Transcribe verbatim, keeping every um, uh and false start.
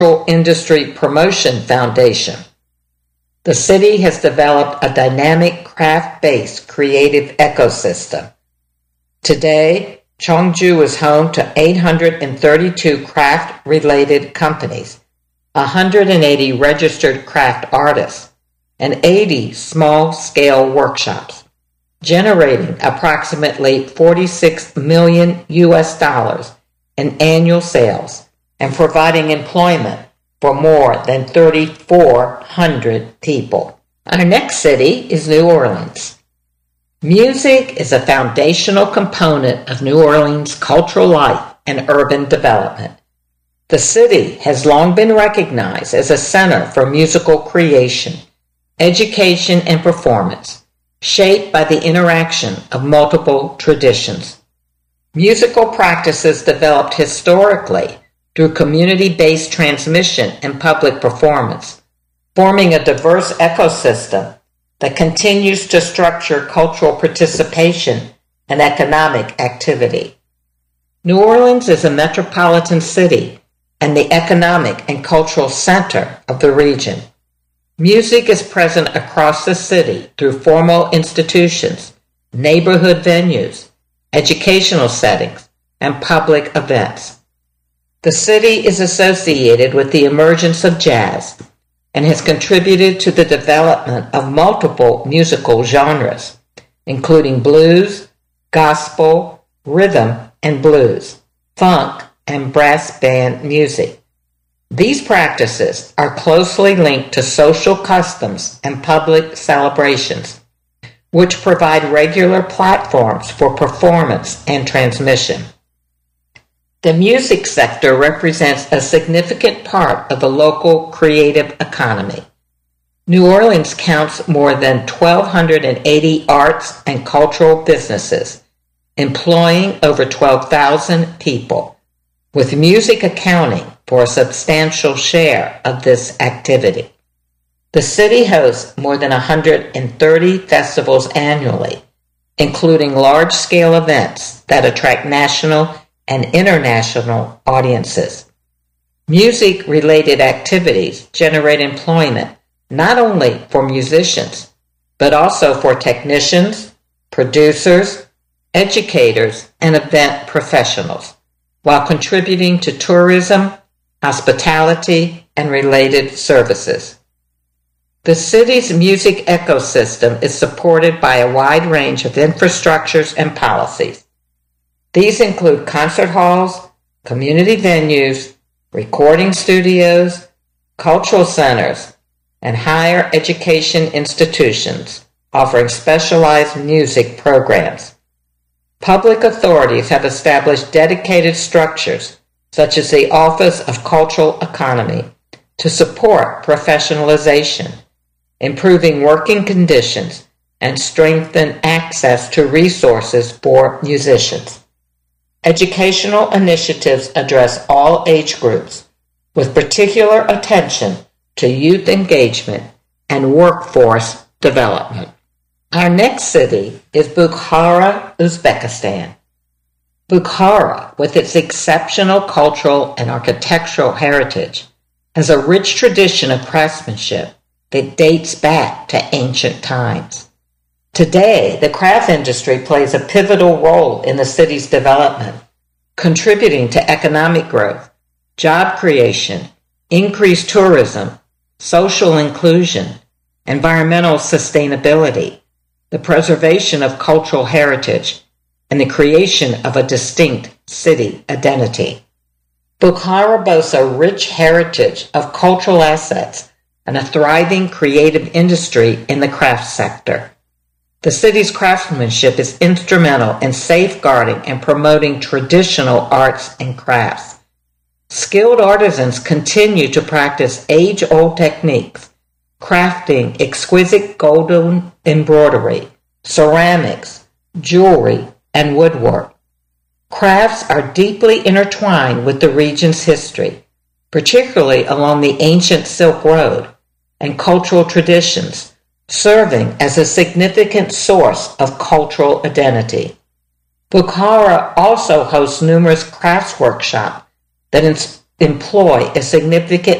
Industry Promotion Foundation. The city has developed a dynamic craft-based creative ecosystem. Today, Cheongju is home to eight hundred thirty-two craft-related companies, one hundred eighty registered craft artists, and eighty small-scale workshops, generating approximately forty-six million U S dollars in annual sales and providing employment for more than three thousand four hundred people. Our next city is New Orleans. Music is a foundational component of New Orleans' cultural life and urban development. The city has long been recognized as a center for musical creation, education, and performance, shaped by the interaction of multiple traditions. Musical practices developed historically through community-based transmission and public performance, forming a diverse ecosystem that continues to structure cultural participation and economic activity. New Orleans is a metropolitan city and the economic and cultural center of the region. Music is present across the city through formal institutions, neighborhood venues, educational settings, and public events. The city is associated with the emergence of jazz and has contributed to the development of multiple musical genres, including blues, gospel, rhythm and blues, funk, and brass band music. These practices are closely linked to social customs and public celebrations, which provide regular platforms for performance and transmission. The music sector represents a significant part of the local creative economy. New Orleans counts more than one thousand two hundred eighty arts and cultural businesses, employing over twelve thousand people, with music accounting for a substantial share of this activity. The city hosts more than one hundred thirty festivals annually, including large-scale events that attract national and international audiences. Music-related activities generate employment not only for musicians, but also for technicians, producers, educators, and event professionals, while contributing to tourism, hospitality, and related services. The city's music ecosystem is supported by a wide range of infrastructures and policies. These include concert halls, community venues, recording studios, cultural centers, and higher education institutions offering specialized music programs. Public authorities have established dedicated structures, such as the Office of Cultural Economy, to support professionalization, improving working conditions, and strengthen access to resources for musicians. Educational initiatives address all age groups, with particular attention to youth engagement and workforce development. Our next city is Bukhara, Uzbekistan. Bukhara, with its exceptional cultural and architectural heritage, has a rich tradition of craftsmanship that dates back to ancient times. Today, the craft industry plays a pivotal role in the city's development, contributing to economic growth, job creation, increased tourism, social inclusion, environmental sustainability, the preservation of cultural heritage, and the creation of a distinct city identity. Bukhara boasts a rich heritage of cultural assets and a thriving creative industry in the craft sector. The city's craftsmanship is instrumental in safeguarding and promoting traditional arts and crafts. Skilled artisans continue to practice age-old techniques, crafting exquisite golden embroidery, ceramics, jewelry, and woodwork. Crafts are deeply intertwined with the region's history, particularly along the ancient Silk Road, and cultural traditions, serving as a significant source of cultural identity. Bukhara also hosts numerous crafts workshops that ins- employ a significant